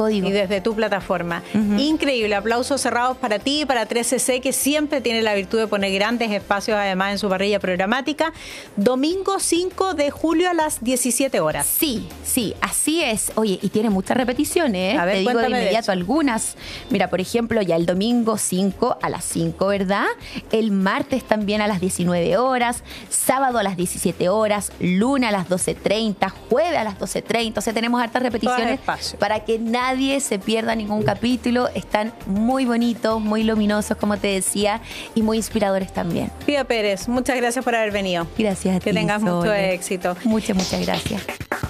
código. Y desde tu plataforma. Increíble. Aplausos cerrados para ti y para 3CC, que siempre tiene la virtud de poner grandes espacios además en su parrilla programática. Domingo 5 de julio a las 17 horas. Sí, así es. Oye, y tiene muchas repeticiones, ¿eh? A ver, te digo de cuéntame inmediato algunas. Mira, por ejemplo, ya el domingo 5 a las 5, ¿verdad? El martes también a las 19 horas, sábado a las 17 horas, lunes a las 12:30, jueves a las 12:30. O sea, tenemos hartas repeticiones para que nadie se pierda ningún capítulo. Están muy bonitos, muy luminosos, como te decía, y muy inspiradores también. Pía Pérez, muchas gracias por haber venido. Gracias a ti. Que tengas mucho éxito. Muchas gracias.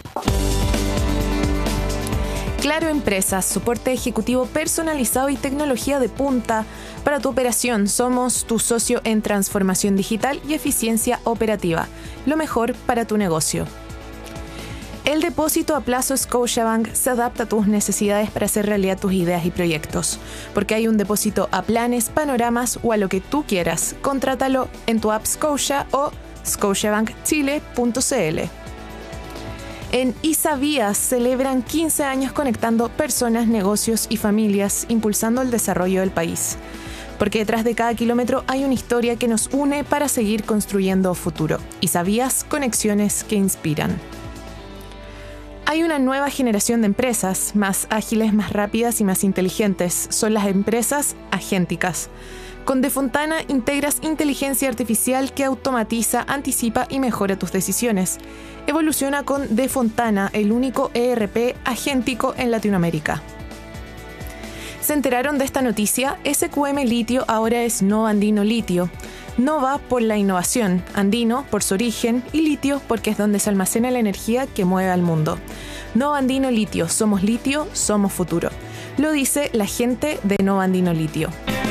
Claro Empresas, soporte ejecutivo personalizado y tecnología de punta para tu operación. Somos tu socio en transformación digital y eficiencia operativa. Lo mejor para tu negocio. El depósito a plazo Scotiabank se adapta a tus necesidades para hacer realidad tus ideas y proyectos. Porque hay un depósito a planes, panoramas o a lo que tú quieras. Contrátalo en tu app Scotia o scotiabankchile.cl. En ¿Y sabías? Celebran 15 años conectando personas, negocios y familias, impulsando el desarrollo del país. Porque detrás de cada kilómetro hay una historia que nos une para seguir construyendo futuro. ¿Y sabías? Conexiones que inspiran. Hay una nueva generación de empresas, más ágiles, más rápidas y más inteligentes. Son las empresas agénticas. Con Defontana integras inteligencia artificial que automatiza, anticipa y mejora tus decisiones. Evoluciona con Defontana, el único ERP agéntico en Latinoamérica. ¿Se enteraron de esta noticia? SQM Litio ahora es Nova Andino Litio. Nova por la innovación, Andino por su origen y Litio porque es donde se almacena la energía que mueve al mundo. Nova Andino Litio, somos litio, somos futuro. Lo dice la gente de Nova Andino Litio.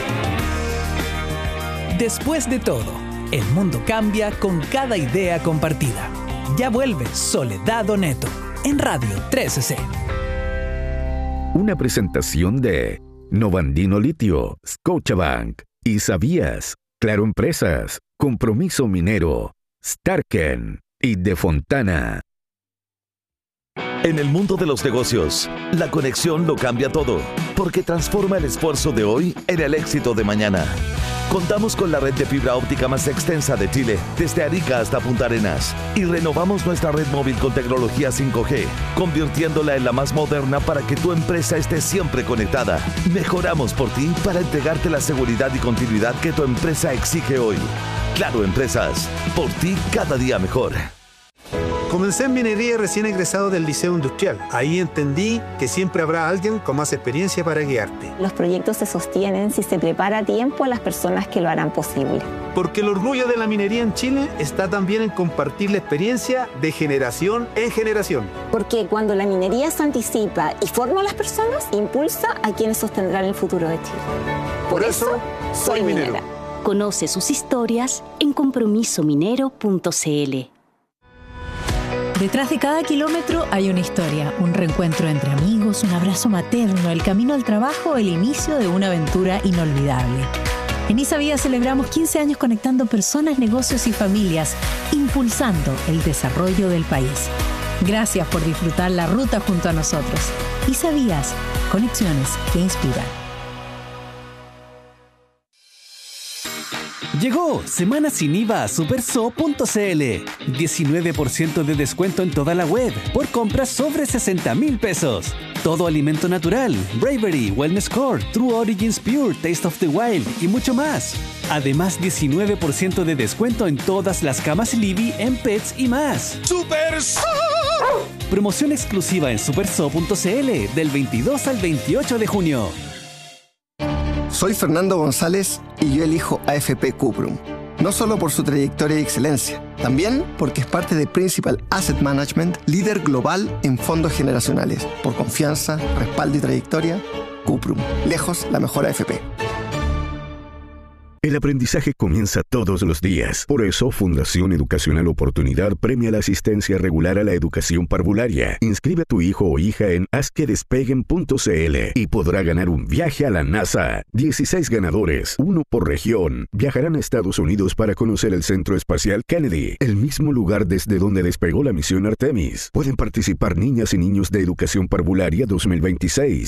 Después de todo, el mundo cambia con cada idea compartida. Ya vuelve Soledad Oneto en Radio 3CC. Una presentación de Nova Andino Litio, Scotiabank, ¿Y sabías? Claro Empresas, Compromiso Minero, Starken y Defontana. En el mundo de los negocios, la conexión lo cambia todo, porque transforma el esfuerzo de hoy en el éxito de mañana. Contamos con la red de fibra óptica más extensa de Chile, desde Arica hasta Punta Arenas, y renovamos nuestra red móvil con tecnología 5G, convirtiéndola en la más moderna para que tu empresa esté siempre conectada. Mejoramos por ti para entregarte la seguridad y continuidad que tu empresa exige hoy. Claro Empresas, por ti cada día mejor. Comencé en minería recién egresado del Liceo Industrial. Ahí entendí que siempre habrá alguien con más experiencia para guiarte. Los proyectos se sostienen si se prepara a tiempo a las personas que lo harán posible. Porque el orgullo de la minería en Chile está también en compartir la experiencia de generación en generación. Porque cuando la minería se anticipa y forma a las personas, impulsa a quienes sostendrán el futuro de Chile. Por eso, soy minera. Conoce sus historias en compromisominero.cl. Detrás de cada kilómetro hay una historia, un reencuentro entre amigos, un abrazo materno, el camino al trabajo, el inicio de una aventura inolvidable. En ¿Y sabías? Celebramos 15 años conectando personas, negocios y familias, impulsando el desarrollo del país. Gracias por disfrutar la ruta junto a nosotros. ¿Y sabías? Conexiones que inspiran. Llegó Semana Sin IVA a superso.cl. 19% de descuento en toda la web por compras sobre 60,000 pesos. Todo alimento natural, Bravery, Wellness Core, True Origins Pure, Taste of the Wild y mucho más. Además, 19% de descuento en todas las camas Libby en Pets y más. ¡Superso! Promoción exclusiva en superso.cl del 22 al 28 de junio. Soy Fernando González y yo elijo AFP Cuprum. No solo por su trayectoria y excelencia, también porque es parte de Principal Asset Management, líder global en fondos generacionales. Por confianza, respaldo y trayectoria, Cuprum. Lejos la mejor AFP. El aprendizaje comienza todos los días. Por eso, Fundación Educacional Oportunidad premia la asistencia regular a la educación parvularia. Inscribe a tu hijo o hija en hazquedespeguen.cl y podrá ganar un viaje a la NASA. 16 ganadores, 1 por región, viajarán a Estados Unidos para conocer el Centro Espacial Kennedy, el mismo lugar desde donde despegó la misión Artemis. Pueden participar niñas y niños de Educación Parvularia 2026.